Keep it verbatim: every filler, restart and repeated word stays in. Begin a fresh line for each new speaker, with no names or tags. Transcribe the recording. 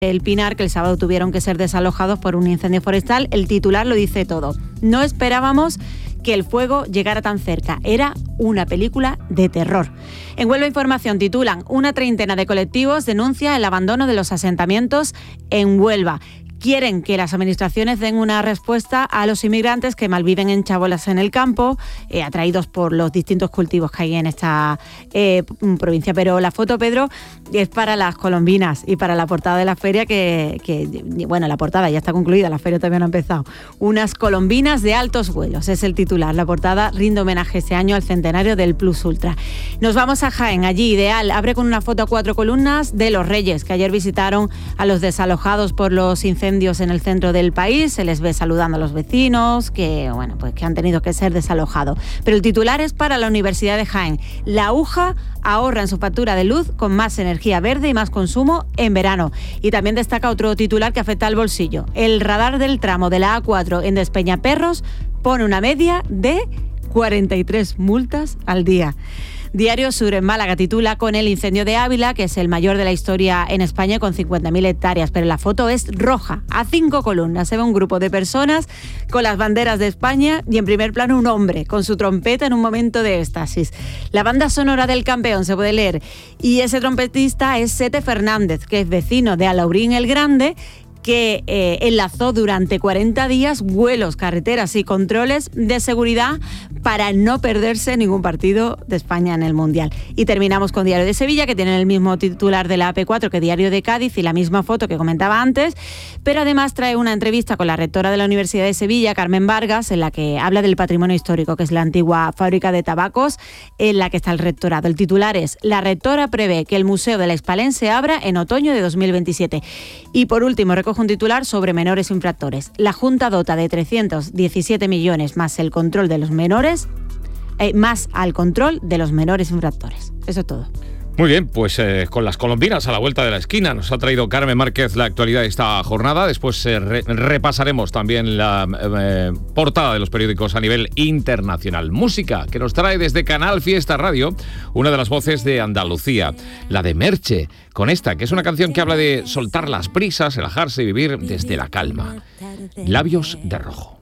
El Pinar, que el sábado tuvieron que ser desalojados por un incendio forestal. El titular lo dice todo. No esperábamos que el fuego llegara tan cerca. Era una película de terror. En Huelva Información titulan: una treintena de colectivos denuncia el abandono de los asentamientos en Huelva. Quieren que las administraciones den una respuesta a los inmigrantes que malviven en chabolas en el campo, eh, atraídos por los distintos cultivos que hay en esta eh, provincia. Pero la foto, Pedro, es para las colombinas y para la portada de la feria, que, que, bueno, la portada ya está concluida, la feria todavía no ha empezado. Unas colombinas de altos vuelos, es el titular. La portada rinde homenaje este año al centenario del Plus Ultra. Nos vamos a Jaén, allí Ideal abre con una foto a cuatro columnas de los Reyes, que ayer visitaron a los desalojados por los incendios en el centro del país. Se les ve saludando a los vecinos que, bueno, pues que han tenido que ser desalojados. Pero el titular es para la Universidad de Jaén. La UJA ahorra en su factura de luz con más energía verde y más consumo en verano. Y también destaca otro titular que afecta al bolsillo. El radar del tramo de la A cuatro en Despeñaperros pone una media de cuarenta y tres multas al día. Diario Sur en Málaga titula: con el incendio de Ávila, que es el mayor de la historia en España con cincuenta mil hectáreas, pero la foto es roja, a cinco columnas. Se ve un grupo de personas con las banderas de España y en primer plano un hombre con su trompeta en un momento de éxtasis. La banda sonora del campeón se puede leer, y ese trompetista es Sete Fernández, que es vecino de Alaurín el Grande, que eh, enlazó durante cuarenta días vuelos, carreteras y controles de seguridad para no perderse ningún partido de España en el Mundial. Y terminamos con Diario de Sevilla, que tiene el mismo titular de la A P cuatro que Diario de Cádiz y la misma foto que comentaba antes, pero además trae una entrevista con la rectora de la Universidad de Sevilla, Carmen Vargas, en la que habla del patrimonio histórico, que es la antigua fábrica de tabacos en la que está el rectorado. El titular es: la rectora prevé que el Museo de la Hispalense abra en otoño de dos mil veintisiete. Y por último, recoge un titular sobre menores infractores. La Junta dota de trescientos diecisiete millones más el control de los menores, eh, más al control de los menores infractores. Eso es todo.
Muy bien, pues eh, con las colombinas a la vuelta de la esquina nos ha traído Carmen Márquez la actualidad de esta jornada. Después eh, re- repasaremos también la eh, portada de los periódicos a nivel internacional. Música que nos trae desde Canal Fiesta Radio una de las voces de Andalucía, la de Merche, con esta, que es una canción que habla de soltar las prisas, relajarse y vivir desde la calma. Labios de rojo.